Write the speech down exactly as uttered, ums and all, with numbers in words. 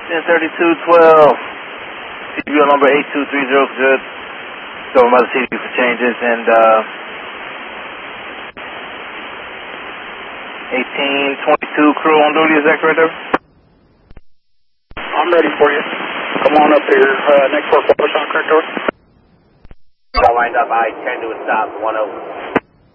ten thirty-two twelve. C B O number eight two three zero, good. Going by the C D for changes, and uh, eighteen twenty-two crew on duty, is that correct, David? I'm ready for you. Come on up here. Uh, next four, focus on correct door. I'll wind up I ten to a stop, one over.